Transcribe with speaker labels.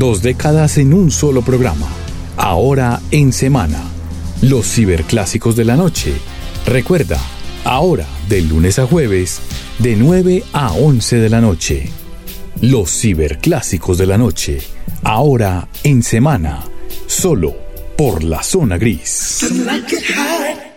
Speaker 1: 2 décadas en un solo programa. Ahora en semana. Los ciberclásicos de la noche. Recuerda, ahora de lunes a jueves, de 9 a 11 de la noche. Los ciberclásicos de la noche. Ahora en semana. Solo por La Zona Gris.